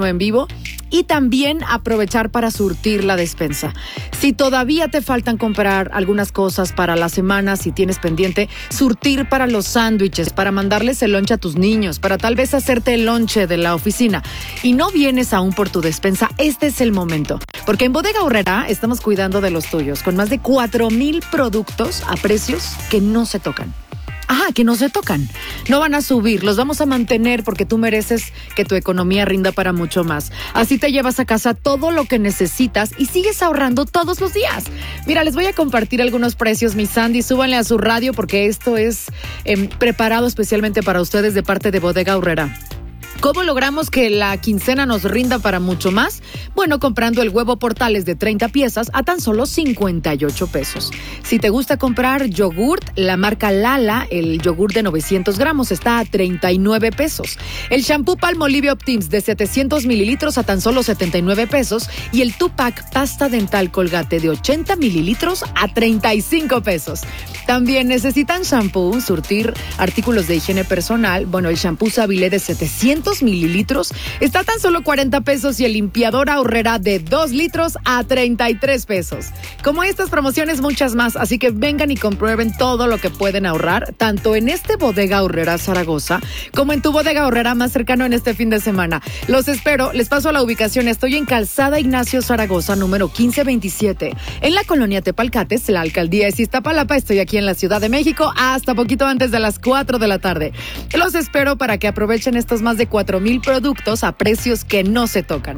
teléfono en vivo y también aprovechar para surtir la despensa. Si todavía te faltan comprar algunas cosas para la semana, si tienes pendiente, surtir para los sándwiches, para mandarles el lonche a tus niños, para tal vez hacerte el lonche de la oficina y no vienes aún por tu despensa, este es el momento. Porque en Bodega Aurrerá estamos cuidando de los tuyos, con más de 4,000 productos a precios que no se tocan. Que no se tocan. No van a subir, los vamos a mantener porque tú mereces que tu economía rinda para mucho más. Así te llevas a casa todo lo que necesitas y sigues ahorrando todos los días. Mira, les voy a compartir algunos precios, mi Sandy. Súbanle a su radio porque esto es preparado especialmente para ustedes de parte de Bodega Aurrerá. ¿Cómo logramos que la quincena nos rinda para mucho más? Bueno, comprando el huevo Portales de 30 piezas a tan solo 58 pesos. Si te gusta comprar yogurt, la marca Lala, el yogurt de 900 gramos está a 39 pesos. El shampoo Palmolive Optims de 700 mililitros a tan solo 79 pesos. Y el Tupac pasta dental Colgate de 80 mililitros a 35 pesos. También necesitan shampoo, surtir artículos de higiene personal. Bueno, el shampoo Savile de 700 mililitros está a tan solo 40 pesos y el limpiador Aurrerá de 2 litros a 33 pesos. Como estas promociones, muchas más, así que vengan y comprueben todo lo que pueden ahorrar, tanto en este Bodega Aurrerá Zaragoza como en tu Bodega Aurrerá más cercano en este fin de semana. Los espero, les paso a la ubicación. Estoy en Calzada Ignacio Zaragoza, número 1527, en la colonia Tepalcates, la alcaldía de Iztapalapa. Estoy aquí en la Ciudad de México hasta poquito antes de las 4 de la tarde. Los espero para que aprovechen estos más de 4,000 productos a precios que no se tocan.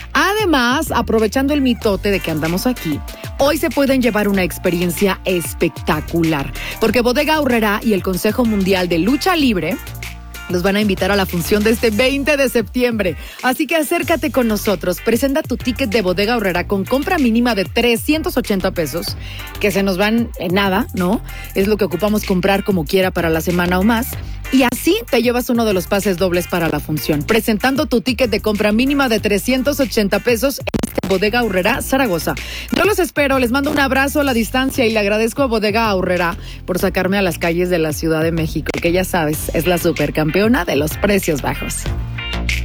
Además, aprovechando el mitote de que andamos aquí, hoy se pueden llevar una experiencia espectacular, porque Bodega Aurrerá y el Consejo Mundial de Lucha Libre los van a invitar a la función de este 20 de septiembre. Así que acércate con nosotros. Presenta tu ticket de Bodega Aurrerá con compra mínima de 380 pesos, que se nos van en nada, ¿no? Es lo que ocupamos comprar como quiera para la semana o más. Y así te llevas uno de los pases dobles para la función, presentando tu ticket de compra mínima de 380 pesos en este Bodega Aurrerá Zaragoza. Yo los espero, les mando un abrazo a la distancia y le agradezco a Bodega Aurrerá por sacarme a las calles de la Ciudad de México, que ya sabes, es la supercampeona de los precios bajos.